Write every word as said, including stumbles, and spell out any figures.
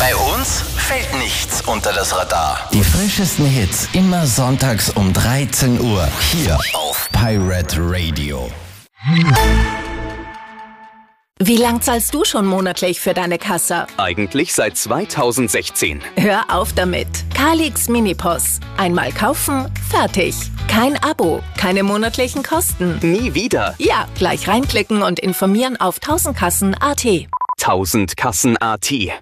Bei uns fällt nichts unter das Radar. Die frischesten Hits immer sonntags um dreizehn Uhr hier auf Pirate Radio. Wie lang zahlst du schon monatlich für deine Kassa? Eigentlich seit zweitausendsechzehn. Hör auf damit. Calix Minipos. Einmal kaufen, fertig. Kein Abo, keine monatlichen Kosten. Nie wieder. Ja, gleich reinklicken und informieren auf tausend Kassen Punkt a t. tausend Kassen Punkt a t.